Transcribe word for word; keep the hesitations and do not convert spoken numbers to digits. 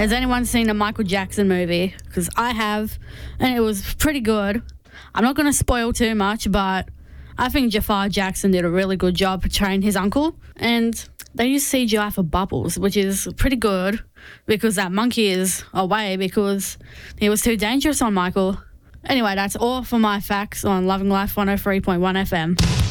Has anyone seen a Michael Jackson movie? Because I have, and it was pretty good. I'm not going to spoil too much, but I think Jafar Jackson did a really good job portraying his uncle. And they used C G I for Bubbles, which is pretty good because that monkey is away because he was too dangerous on Michael. Anyway, that's all for my facts on Loving Life one oh three point one F M.